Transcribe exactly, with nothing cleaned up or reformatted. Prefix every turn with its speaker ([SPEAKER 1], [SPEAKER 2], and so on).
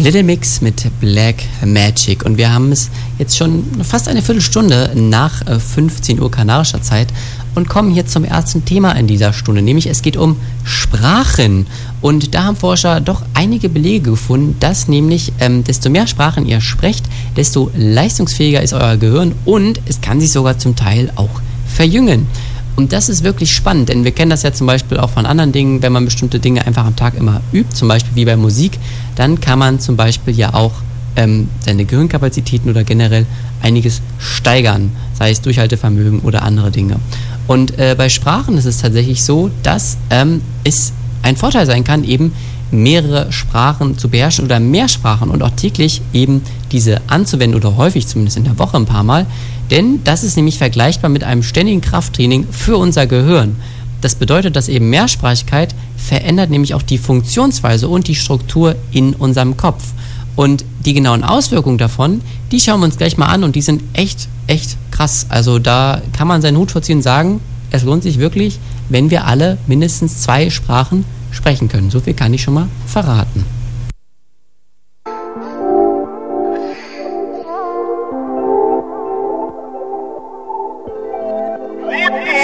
[SPEAKER 1] Little Mix mit Black Magic. Und wir haben es jetzt schon fast eine Viertelstunde nach fünfzehn Uhr kanarischer Zeit und kommen hier zum ersten Thema in dieser Stunde, nämlich es geht um Sprachen. Und da haben Forscher doch einige Belege gefunden, dass nämlich ähm, desto mehr Sprachen ihr sprecht, desto leistungsfähiger ist euer Gehirn und es kann sich sogar zum Teil auch verjüngen. Und das ist wirklich spannend, denn wir kennen das ja zum Beispiel auch von anderen Dingen, wenn man bestimmte Dinge einfach am Tag immer übt, zum Beispiel wie bei Musik, dann kann man zum Beispiel ja auch ähm, seine Gehirnkapazitäten oder generell einiges steigern, sei es Durchhaltevermögen oder andere Dinge. Und äh, bei Sprachen ist es tatsächlich so, dass ähm, es ein Vorteil sein kann, eben mehrere Sprachen zu beherrschen oder mehr Sprachen und auch täglich eben diese anzuwenden oder häufig zumindest in der Woche ein paar Mal, denn das ist nämlich vergleichbar mit einem ständigen Krafttraining für unser Gehirn. Das bedeutet, dass eben Mehrsprachigkeit verändert nämlich auch die Funktionsweise und die Struktur in unserem Kopf. Und die genauen Auswirkungen davon, die schauen wir uns gleich mal an und die sind echt, echt krass. Also da kann man seinen Hut vorziehen und sagen, es lohnt sich wirklich, wenn wir alle mindestens zwei Sprachen sprechen können. So viel kann ich schon mal verraten.